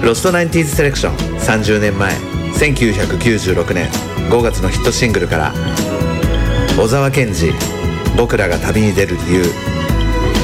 ロストナインティーズセレクション30年前1996年5月のヒットシングルから小沢健二僕らが旅に出る理由